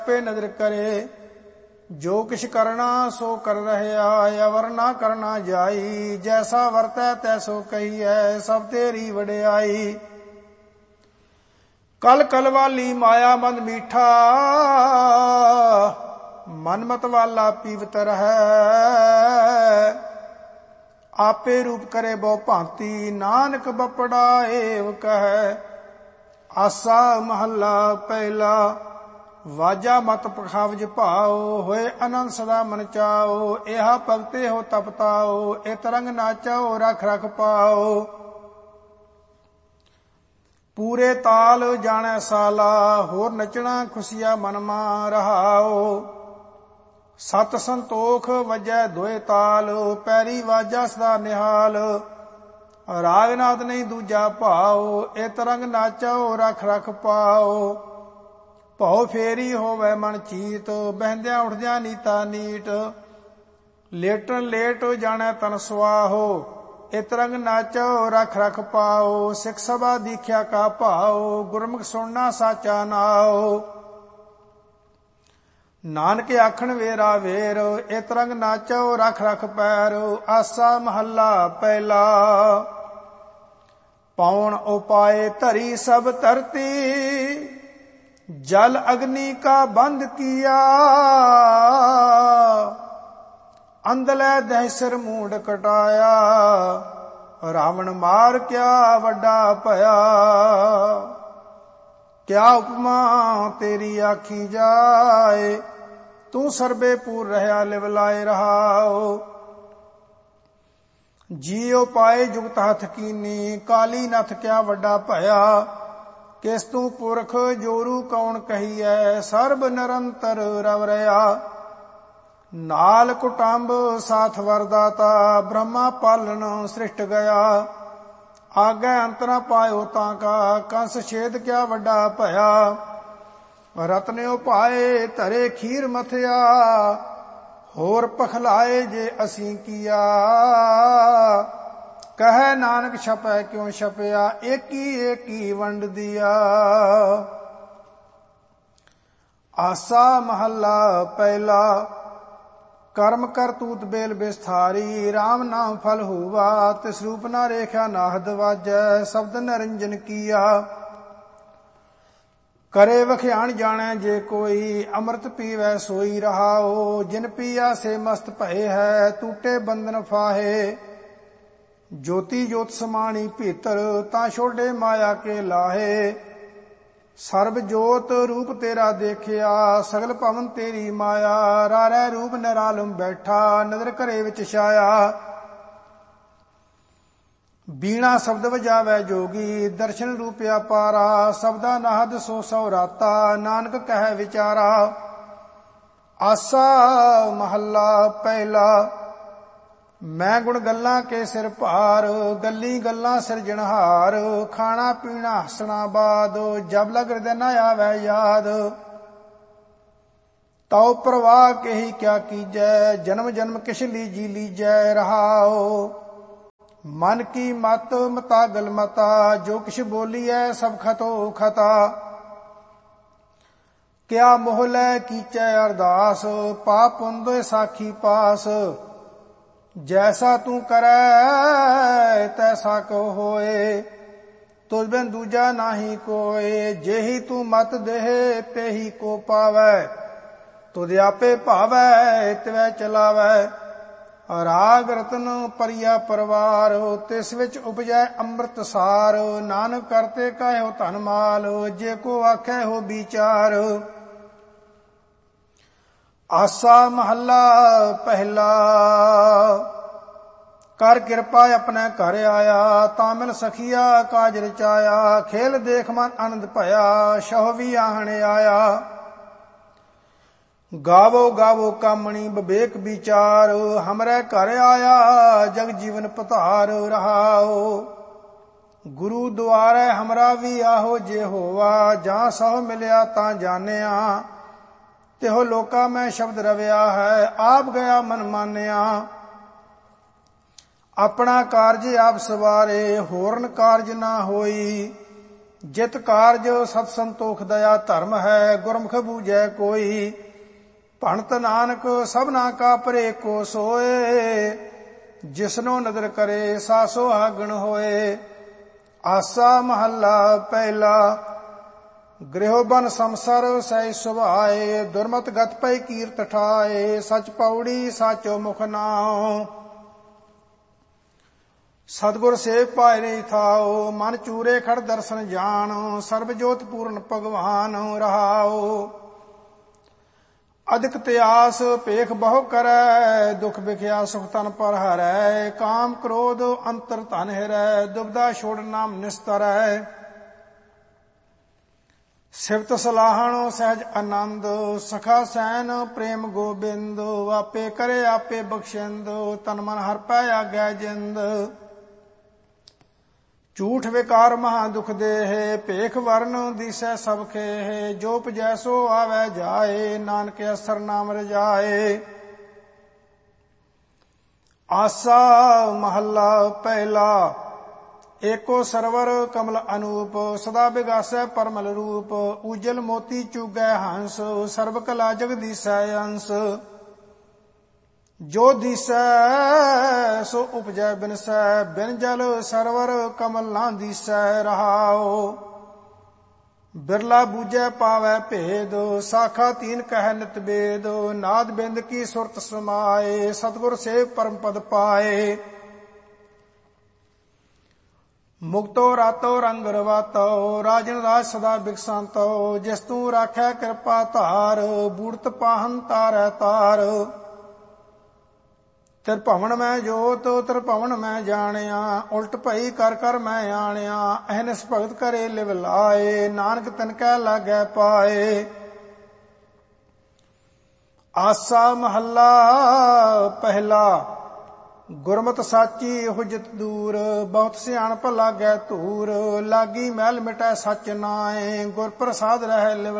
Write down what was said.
पे नजर करे। जो किछ करना सो कर रहया, अवर ना करना जाई। जैसा वरतै तैसो कहिए, सब तेरी वडियाई। कल कल वाली माया मन मीठा, मन मत वाला पीवत है। आपे रूप करे बहु भांति, नानक बपड़ा एव कहे। आसा महला पहला, वाजा मत पखावज भाओ। होए आनंद सदा मन चाओ, एहा भगते हो तपताओ। इत रंग नाचो रख रख पाओ। पूरे ताल जाने साला, होर नचना खुशिया मन मा रहाओ। सत संतोख वजै दोए ताल, पैरी वाजा सदा निहाल। रागनाद नहीं दूजा भाओ, इत रंग नाचो रख रख पाओ। भौ फेरी होवै मन चीत, बहंद्या उठद्या नीता नीट। लेटन लेट जाने तन सुआहो, इत रंग नाचो रख रख पाओ। सिख सभा दीख्या का भाओ, गुरमुख सुनना साचा नाओ। नानक आखन वेरा वेर, इत रंग नाचो रख रख पैर। आसा महला पहला, पौन उपाय धरी सब धरती। जल अग्नि का बंद किया, अंधले दह सिर मूंड कटाया। रावण मार क्या वड्डा भया, क्या उपमा तेरी आखी जाए। तू सर्बे पूर रहया लिवलाए रहाओ। जियो पाए जुगत हथ कीनी, काली नथ क्या वड्डा भया। किस तू पुरख जोरू कौन कहिए, सर्ब निरंतर रव रया। नाल कुटुंब साथ वरदाता, ब्रह्मा पालन सृष्ट गया। आगे अंत न पायो ताका, कंस छेद क्या वड्डा भया। रत्न्यो पाए धरे खीर मथया, होर पखलाए जे असी किया। कहे नानक छपै क्यों छपया, एक ही वंड दिया। आसा महला पहला, कर्म करतूत बेल बिस्थारी। राम नाम फल हुआ, तिस रूप न रेखा नाहद वाजै। शब्द निरंजन किया, करे वख्याण जाने जे कोई। अमृत पीवै सोई रहाओ, जिन पिया से मस्त भये है। टूटे बंधन फाहे, ज्योति ज्योत समाणी भीतर। ता छोड़े माया के लाहे, सर्ब जोत रूप तेरा देखिया। सगल भवन तेरी माया, रारै रूप निरालम बैठा। नजर घरे विच छाया, बीणा शब्द वजावै जोगी। दर्शन रूपया पारा, शब्दा नाहद सो सौराता। नानक कहे विचारा। आसा महला पहला, मैं गुण गल्लां के सिर भार। गल्ली गल्लां सिरजनहार, खाना पीना हसना बाद। जब लग हृदय न आवे याद, तौ प्रवाह के ही क्या कीजै। जन्म जन्म किश लीजी लीजै रहाओ। मन की मत मता गल मता, जो किश बोलीऐ सब खतो खता। क्या मोह लै कीचै अरदास, पाप पुन साखी पास। जैसा तू करै तैसा को होए, तुझ बिन दूजा नाही कोय। जेही तू मत देहे तेही को पावै, तुझ आपे भावै तिवै चलावै। राग रतन परिया परवार, तिस विच उपजै अमृत सार। नानक करते कहो धन माल, जे को आखै हो विचार। आसा महला पहला, कर कृपा अपने घर आया। तामिल सखिया काज रचाया, खेल देख मन आनंद भया। शह भी आहने आया, गावो गावो कामणी विवेक विचार। हमरे घर आया जग जीवन पधार रहाओ। गुरु द्वारे हमरा भी आहो जे होवा। जहाँ सह मिलिया ता जानिया, तिहो लोका में शब्द रविया है। आप गया मन मानिया, अपना कारज आप सवारे। होरन कारज ना होई, ਜਿਤ ਕਾਰਜ ਸਤ ਸੰਤੋਖ ਦਇਆ ਧਰਮ ਹੈ, ਗੁਰਮੁਖ ਬੂਝੈ ਕੋਈ। ਭਣਤ ਨਾਨਕ ਸਭਨਾ ਕਾ ਪਰੇ ਕੋ ਸੋਏ, ਜਿਸਨੋ ਨਦਰ ਕਰੇ ਸਾ ਸੁਹਾਗਣ ਹੋਏ। ਆਸਾ ਮਹੱਲਾ ਪਹਿਲਾ। ਗ੍ਰਹਿ ਬਨ ਸੰਸਰ ਸਹਿ ਸੁਭਾਏ, ਦੁਰਮਤ ਗਤ ਪੈ ਕੀਰਤ ਠਾਏ। ਸਚ ਪੌੜੀ ਸਾਚੋ ਮੁਖ ਨਾਉ, ਸਤਿਗੁਰ ਸੇਵ ਪਾਏ ਨਹੀਂ ਥਾਉ। ਮਨ ਚੂਰੇ ਖੜ ਦਰਸ਼ਨ ਜਾਣ, ਸਰਬ ਜੋਤ ਪੂਰਨ ਭਗਵਾਨ ਰਹਾਉ। ਅਦਿਕ ਤਿਆਸ ਭੇਖ ਬਹੁ ਕਰੈ, ਦੁਖ ਵਿਖਿਆ ਸੁਖ ਤਨ ਪਰ ਹਰੈ। ਕਾਮ ਕ੍ਰੋਧ ਅੰਤਰ ਧਨ ਹਿਰੈ, ਦੁਬਦਾ ਛੋੜ ਨਾਮ ਨਿਸਤਰੈ। ਸਿਫਤ ਸਲਾਹਣ ਸਹਿਜ ਆਨੰਦ, ਸਖਾ ਸੈਨ ਪ੍ਰੇਮ ਗੋਬਿੰਦ। ਆਪੇ ਕਰੇ ਆਪੇ ਬਖਸ਼ਿੰਦ, ਤਨ ਮਨ ਹਰਿ ਪੈ ਆਗੈ ਜਿੰਦ। ਝੂਠ ਵਿਕਾਰ ਮਹਾ ਦੁਖ ਦੇਹ, ਭੇਖ ਵਰਨ ਦੀਸੈ ਸਭ ਖੇਹ। ਜੋ ਉਪਜੈ ਸੋ ਆਵੈ ਜਾਏ, ਨਾਨਕ ਅਸਰ ਨਾਮ ਰਜਾਏ। ਆਸਾ ਮਹੱਲਾ ਪਹਿਲਾ। ਏਕੋ ਸਰਵਰ ਕਮਲ ਅਨੂਪ, ਸਦਾ ਬਿਗਾਸੈ ਪਰਮਲ ਰੂਪ। ਉਜਲ ਮੋਤੀ ਚੁਗੈ ਹੰਸ, ਸਰਬ ਕਲਾ ਜਗਦੀਸੈ ਅੰਸ। ਜੋ ਦੀਸੈ ਸੋ ਉਪਜੈ ਬਿਨਸੈ, ਬਿਨ ਜਲ ਸਰਵਰ ਕਮਲ ਨਾ ਦੀਸੈ ਰਹਾਉ। ਬਿਰਲਾ ਬੂਝੈ ਪਾਵੈ ਭੇਦ, ਸਾਖਾ ਤੀਨ ਕਹਿ ਨਿਤ ਬੇਦ। ਨਾਦ ਬਿੰਦ ਕੀ ਸੁਰਤ ਸਮਾਏ, ਸਤਿਗੁਰ ਸੇਵ ਪਰਮ ਪਦ ਪਾਏ। ਮੁਕਤੋ ਰਾਤੋ ਰੰਗ ਰਵਾਤੋ, ਰਾਜਨ ਰਾਜ ਸਦਾ ਬਿਕਸੰਤੋ। ਜਿਸ ਤੂੰ ਰਾਖੈ ਕਿਰਪਾ ਧਾਰ, ਬੂੜਤ ਪਾਹਨ ਤਾਰੈ ਤਾਰ। ਤਿਰਭਵਨ ਮੈਂ ਜੋਤ, ਤਿਰਭਵਨ ਮੈਂ ਜਾਣਿਆ। ਉਲਟ ਭਈ ਕਰ ਕਰ ਮੈਂ ਆਣਿਆ। ਅਹਨਿਸ ਭਗਤ ਕਰੇ ਲਿਵ ਲਾਏ, ਨਾਨਕ ਤਿਨ ਕੈ ਲਾਗੈ ਪਾਏ। ਆਸਾ ਮਹੱਲਾ ਪਹਿਲਾ। ਗੁਰਮਤਿ ਸਾਚੀ ਹੁਜਤ ਦੂਰ, ਬਹੁਤ ਸਿਆਣਪ ਲਾਗੈ ਧੂਰ। ਲਾਗੀ ਮਹਿਲ ਮਿਟੈ ਸਚ ਨਾਏ, ਗੁਰ ਪ੍ਰਸਾਦ ਰਹਿ ਲਿਵ